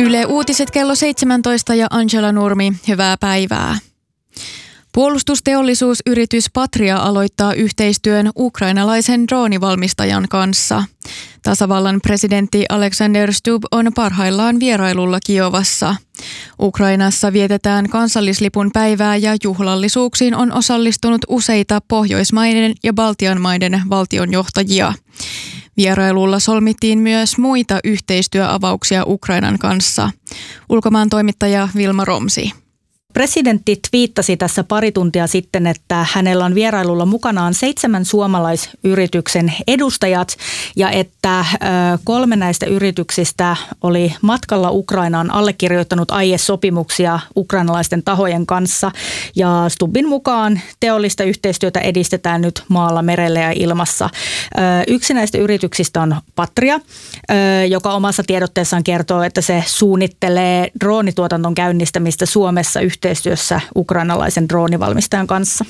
Yle Uutiset kello 17 ja Angela Nurmi, hyvää päivää. Puolustusteollisuusyritys Patria aloittaa yhteistyön ukrainalaisen droonivalmistajan kanssa. Tasavallan presidentti Alexander Stubb on parhaillaan vierailulla Kiovassa. Ukrainassa vietetään kansallislipun päivää ja juhlallisuuksiin on osallistunut useita Pohjoismaiden ja Baltian maiden valtionjohtajia. Vierailulla solmittiin myös muita yhteistyöavauksia Ukrainan kanssa. Ulkomaantoimittaja Vilma Romsi. Presidentti twiittasi tässä pari tuntia sitten, että hänellä on vierailulla mukanaan 7 suomalaisyrityksen edustajat ja että 3 näistä yrityksistä oli matkalla Ukrainaan allekirjoittanut aiesopimuksia ukrainalaisten tahojen kanssa. Ja Stubbin mukaan teollista yhteistyötä edistetään nyt maalla, merellä ja ilmassa. Yksi näistä yrityksistä on Patria, joka omassa tiedotteessaan kertoo, että se suunnittelee droonituotanton käynnistämistä Suomessa yhteistyössä ukrainalaisen droonivalmistajan kanssa.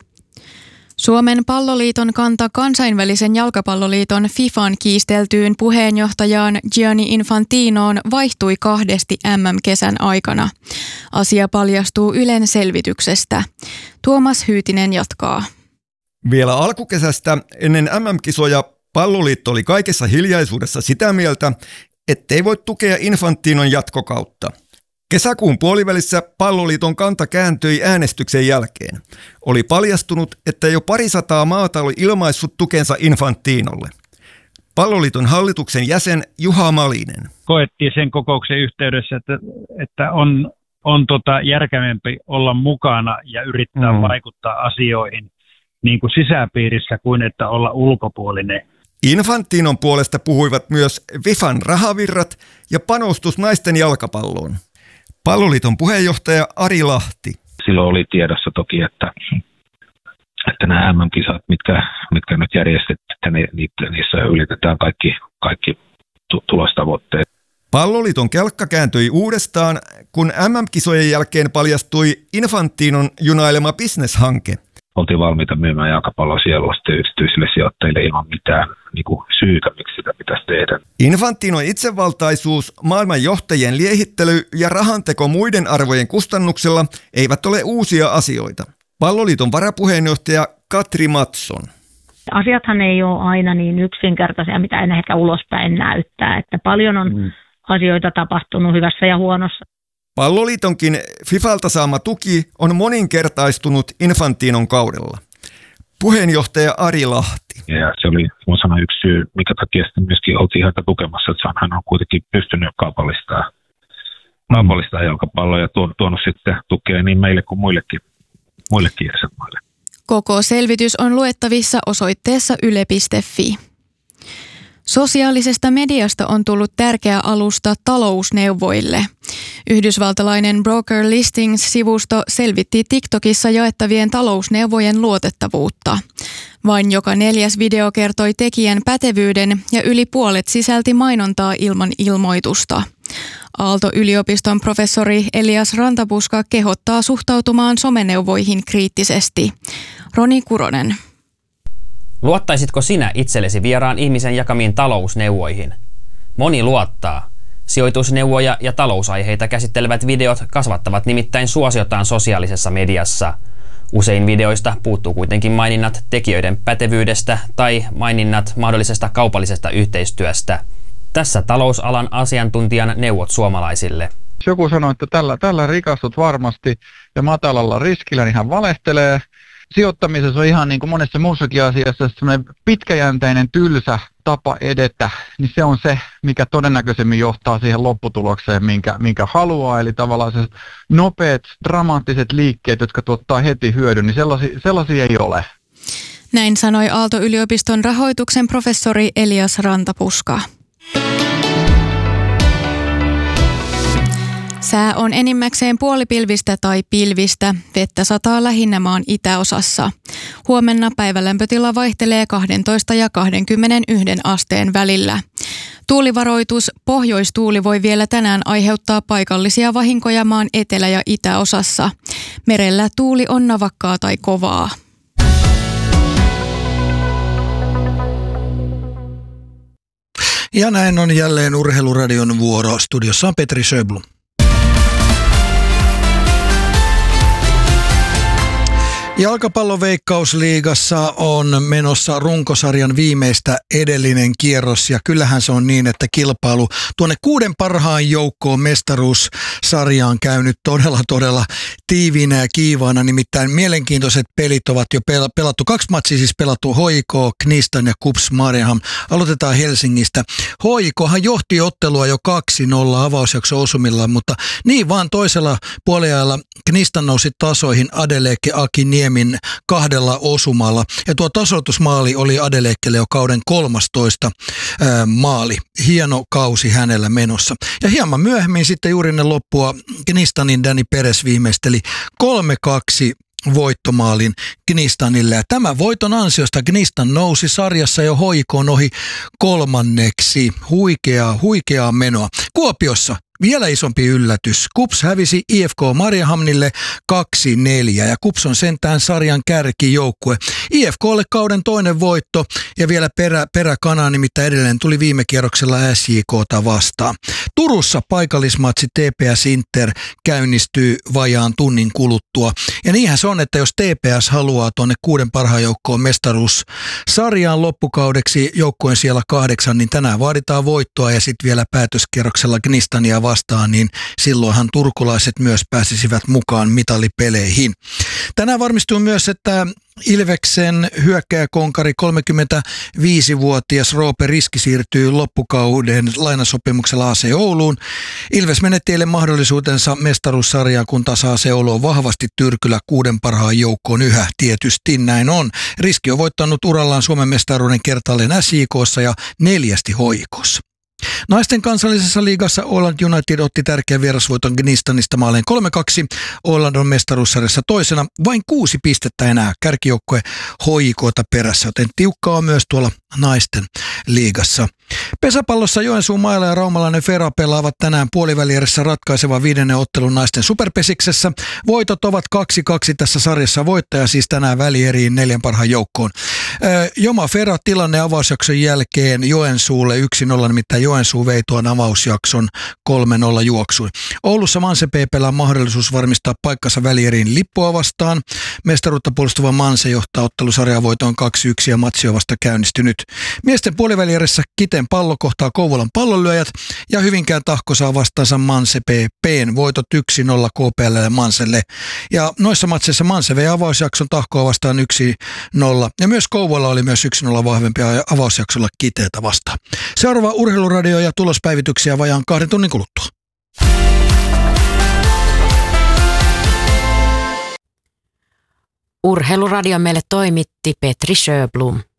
Suomen palloliiton kanta kansainvälisen jalkapalloliiton FIFAn kiisteltyyn puheenjohtajaan Gianni Infantinoon vaihtui 2 MM-kesän aikana. Asia paljastuu Ylen selvityksestä. Tuomas Hyytinen jatkaa. Vielä alkukesästä ennen MM-kisoja palloliitto oli kaikessa hiljaisuudessa sitä mieltä, ettei voi tukea Infantinon jatkokautta. Kesäkuun puolivälissä palloliiton kanta kääntyi äänestyksen jälkeen. Oli paljastunut, että jo 200 maata oli ilmaissut tukensa Infantinolle. Palloliiton hallituksen jäsen Juha Malinen. Koettiin sen kokouksen yhteydessä, että on järkevämpi olla mukana ja yrittää vaikuttaa asioihin niin kuin sisäpiirissä kuin että olla ulkopuolinen. Infantinon puolesta puhuivat myös FIFAn rahavirrat ja panostus naisten jalkapalloon. Palloliiton puheenjohtaja Ari Lahti. Silloin oli tiedossa toki, että nämä MM-kisat, mitkä nyt järjestetään, niissä ylitetään kaikki tulostavoitteet. Palloliiton kelkka kääntyi uudestaan, kun MM-kisojen jälkeen paljastui Infantinon junailema bisneshanke. Oltiin valmiita myymään jalkapalloa siellä yksityisille sijoittajille ilman mitään syytä, miksi sitä pitäisi tehdä. Infantinon itsevaltaisuus, maailman johtajien liehittely ja rahanteko muiden arvojen kustannuksella eivät ole uusia asioita. Palloliiton varapuheenjohtaja Katri Mattsson. Asiathan ei ole aina niin yksinkertaisia, mitä en ehkä ulospäin näyttää. Että paljon on asioita tapahtunut hyvässä ja huonossa. Palloliitonkin FIFAlta saama tuki on moninkertaistunut Infantinon kaudella. Puheenjohtaja Ari Lahti. Ja se oli yksi syy, mikä takia sitten myöskin oltiin häntä tukemassa, että hän on kuitenkin pystynyt kaupallistamaan jalkapalloa ja tuonut sitten tukea niin meille kuin muillekin jäsenmaille. Koko selvitys on luettavissa osoitteessa yle.fi. Sosiaalisesta mediasta on tullut tärkeä alusta talousneuvoille. Yhdysvaltalainen Broker Listings-sivusto selvitti TikTokissa jaettavien talousneuvojen luotettavuutta. Vain joka 4. video kertoi tekijän pätevyyden ja yli puolet sisälti mainontaa ilman ilmoitusta. Aalto-yliopiston professori Elias Rantapuska kehottaa suhtautumaan someneuvoihin kriittisesti. Roni Kuronen. Luottaisitko sinä itsellesi vieraan ihmisen jakamiin talousneuvoihin? Moni luottaa. Sijoitusneuvoja ja talousaiheita käsittelevät videot kasvattavat nimittäin suosiotaan sosiaalisessa mediassa. Usein videoista puuttuu kuitenkin maininnat tekijöiden pätevyydestä tai maininnat mahdollisesta kaupallisesta yhteistyöstä. Tässä talousalan asiantuntijan neuvot suomalaisille. Jos joku sanoo, että tällä rikastut varmasti ja matalalla riskillä, niin hän valehtelee. Sijoittamisessa on ihan niin kuin monessa muussakin asiassa semmoinen pitkäjänteinen tylsä tapa edetä, niin se on se, mikä todennäköisemmin johtaa siihen lopputulokseen, minkä haluaa. Eli tavallaan se nopeat, dramaattiset liikkeet, jotka tuottaa heti hyödyn, niin sellaisia ei ole. Näin sanoi Aalto-yliopiston rahoituksen professori Elias Rantapuska. Sää on enimmäkseen puolipilvistä tai pilvistä. Vettä sataa lähinnä maan itäosassa. Huomenna päivälämpötila vaihtelee 12 ja 21 asteen välillä. Tuulivaroitus: pohjoistuuli voi vielä tänään aiheuttaa paikallisia vahinkoja maan etelä- ja itäosassa. Merellä tuuli on navakkaa tai kovaa. Ja näin on jälleen Urheiluradion vuoro. Studiossa on Petri Sjöblom. Jalkapallon Veikkausliigassa on menossa runkosarjan viimeistä edellinen kierros ja kyllähän se on niin, että kilpailu tuonne 6 parhaan joukkoon mestaruussarjaan käynyt todella tiiviinä ja kiivaana. Nimittäin mielenkiintoiset pelit ovat jo pelattu. 2 matsia siis pelattu, HJK, Knistan ja KuPS Mariehamn. Aloitetaan Helsingistä. HJKhan johti ottelua jo 2-0 avausjakso osumilla, mutta niin vaan toisella puoliajalla Knistan nousi tasoihin Adeleke Aki Niemin 2 osumalla. Ja tuo tasoitusmaali oli Adelekelle jo kauden 13 maali. Hieno kausi hänellä menossa. Ja hieman myöhemmin sitten juuri ennen loppua Knistanin Dani Peres viimeisteli 3-2 voittomaalin Knistanille. Ja tämän voiton ansiosta Knistan nousi sarjassa jo HJK:n ohi 3. Huikeaa menoa. Kuopiossa vielä isompi yllätys. KuPS hävisi IFK Mariehamnille 2-4 ja KuPS on sentään sarjan kärkijoukkue. IFK:lle kauden 2. voitto ja vielä peräkanaa, nimittäin edelleen tuli viime kierroksella SJK:ta vastaan. Turussa paikallismatsi TPS Inter käynnistyy vajaan tunnin kuluttua. Ja niinhän se on, että jos TPS haluaa tuonne 6 parhaan joukkoon mestaruussarjaan loppukaudeksi joukkueen siellä 8, niin tänään vaaditaan voittoa ja sitten vielä päätöskierroksella Knistania vastaan, niin silloinhan turkulaiset myös pääsisivät mukaan mitalipeleihin. Tänään varmistuu myös, että Ilveksen hyökkääjäkonkari 35-vuotias Roope Riski siirtyy loppukauden lainasopimuksella AC Ouluun. Ilves menetti eilen mahdollisuutensa mestaruussarjaan, kun taas AC Oulu on vahvasti tyrkyllä 6 parhaan joukkoon yhä. Tietysti näin on. Riski on voittanut urallaan Suomen mestaruuden kertaalleen SJK:ssa ja 4 HJK:ssa. Naisten kansallisessa liigassa Åland United otti tärkeän vierasvoiton Knistanista maaleen 3-2. Åland on mestaruussarjassa toisena, vain 6 pistettä enää kärkijoukkue HJK:ta perässä, joten tiukkaa on myös tuolla naisten liigassa. Pesäpallossa Joensuun Maila ja raumalainen Fera pelaavat tänään puolivälierässä ratkaisevan 5. ottelun naisten superpesiksessä. Voitot ovat 2-2 tässä sarjassa, voittaja siis tänään välieriin 4 parhaan joukkoon. Joma Fera tilanne avausjakson jälkeen Joensuulle 1-0, nimittäin Joensuu vei tuon avausjakson 3-0 juoksuun. Oulussa Manse PP:llä on mahdollisuus varmistaa paikkansa välieriin Lippua vastaan. Mestaruutta puolustava Manse johtaa ottelusarjaa voitoon 2-1 ja matsi on vasta käynnistynyt. Miesten puolivälierässä Kiten Pallo kohtaa Kouvolan Pallonlyöjät ja Hyvinkään Tahko saa vastaansa Manse PP:n voitot 1-0 KPL ja Manselle. Ja noissa matseissa Manse vei avausjakson Tahkoa vastaan 1-0 ja myös Kouvola oli myös 1-0 vahvempi avausjaksolla Kiteeltä vastaan. Seuraava Urheiluradio ja tulospäivityksiä vajaan 2 tunnin kuluttua. Urheiluradio meille toimitti Petri Sjöblom.